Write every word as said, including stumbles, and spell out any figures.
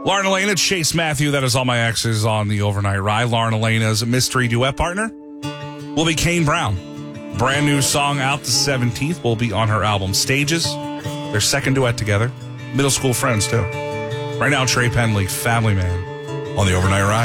Lauren Elena, Chase Matthew, that is All My Exes on the Overnight Ride. Lauren Elena's mystery duet partner will be Kane Brown. Brand new song out the seventeenth will be on her album Stages. Their second duet together. Middle school friends, too. Right now, Trey Penley, Family Man, on the Overnight Ride.